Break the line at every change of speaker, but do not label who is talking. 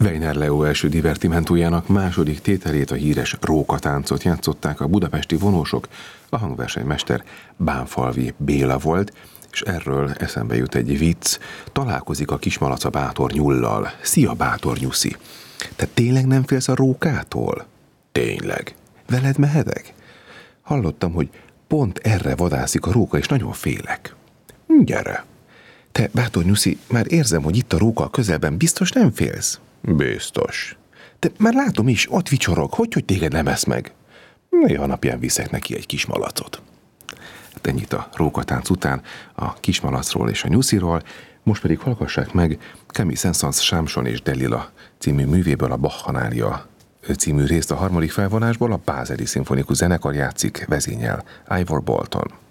Weiner Leo első divertimentójának második tételét, a híres rókatáncot játszották a budapesti vonósok, a hangversenymester Bánfalvi Béla volt, és erről eszembe jut egy vicc. Találkozik a kismalac a bátor nyullal. Szia, bátor nyuszi! Te tényleg nem félsz a rókától? Tényleg. Veled mehetek? Hallottam, hogy pont erre vadászik a róka, és nagyon félek. Gyere! Te, bátor nyuszi, már érzem, hogy itt a róka a közelben, biztos nem félsz? Biztos. De már látom is, ott vicsorog, hogy téged nem esz meg? Néha napján viszek neki egy kis malacot. Hát ennyit a rókatánc után a kismalacról és a nyusziról, most pedig hallgassák meg Camille Saint-Saëns Sámson és Delila című művéből a Bach-Hanária című részt a harmadik felvonásból. A Bázeli Szimfonikus Zenekar játszik, vezényel Ivor Bolton.